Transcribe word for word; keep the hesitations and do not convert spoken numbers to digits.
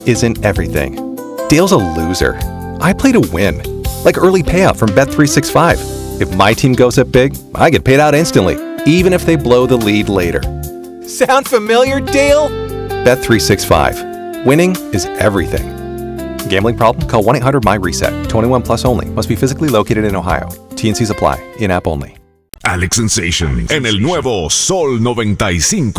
isn't everything. Dale's a loser. I play to win. Like early payout from Bet three sixty-five. If my team goes up big, I get paid out instantly, even if they blow the lead later. Sound familiar, Dale? Bet three sixty-five. Winning is everything. Gambling problem? Call one eight hundred my reset. twenty-one plus only. Must be physically located in Ohio. T and C's apply. In-app only. Alex Sensation en el nuevo Sol noventa y cinco.